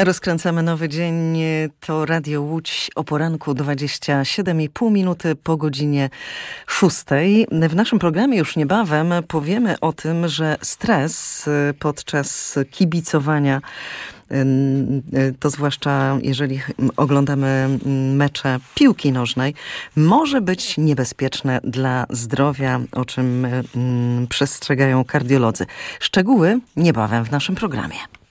Rozkręcamy nowy dzień. To Radio Łódź o poranku 27,5 minuty po godzinie 6. W naszym programie już niebawem powiemy o tym, że stres podczas kibicowania, to zwłaszcza jeżeli oglądamy mecze piłki nożnej, może być niebezpieczne dla zdrowia, o czym przestrzegają kardiolodzy. Szczegóły niebawem w naszym programie.